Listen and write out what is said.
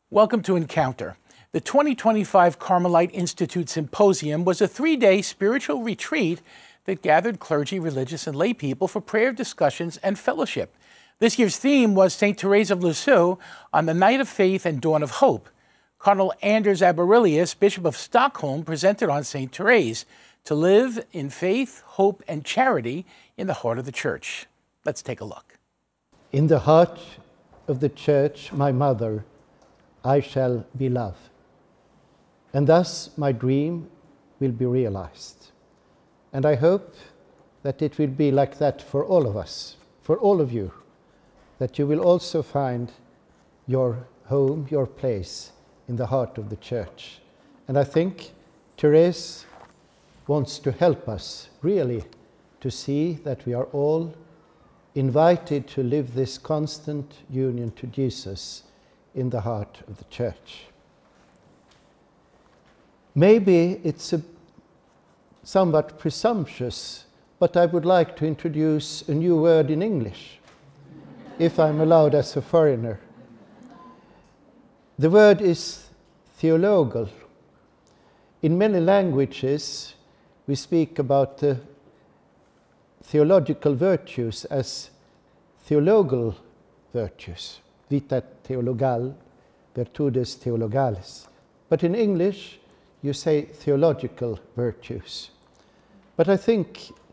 Welcome to Encounter. The 2025 Carmelite Institute Symposium was a three-day spiritual retreat that gathered clergy, religious, and lay people for prayer discussions and fellowship. This year's theme was St. Therese of Lisieux on the Night of Faith and Dawn of Hope. Cardinal Anders Aberelius, Bishop of Stockholm, presented on St. Therese to live in faith, hope, and charity in the heart of the Church. Let's take a look. In the heart of the Church, my mother, I shall be love. And thus my dream will be realized. And I hope that it will be like that for all of us, for all of you, that you will also find your home, your place in the heart of the Church. And I think Therese wants to help us really to see that we are all invited to live this constant union to Jesus in the heart of the Church. Maybe it's somewhat presumptuous, but I would like to introduce a new word in English, if I'm allowed as a foreigner. The word is theologal. In many languages, we speak about the theological virtues as theologal virtues. Vita theologal, virtudes theologales. But in English, you say theological virtues. But I think